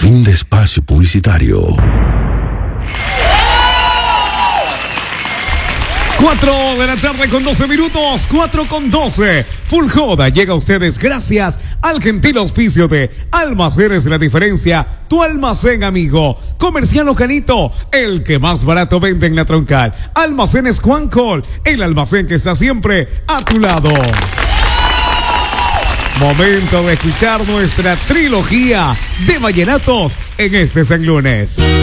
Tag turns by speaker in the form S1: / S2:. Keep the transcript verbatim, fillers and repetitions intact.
S1: Fin de espacio publicitario.
S2: cuatro de la tarde con doce minutos, cuatro con doce. Full Joda llega a ustedes gracias al gentil auspicio de Almacenes La Diferencia, tu almacén amigo. Comercial Ocanito, el que más barato vende en la Troncal. Almacenes Juancol, el almacén que está siempre a tu lado. Momento de escuchar nuestra trilogía de vallenatos en este San Lunes.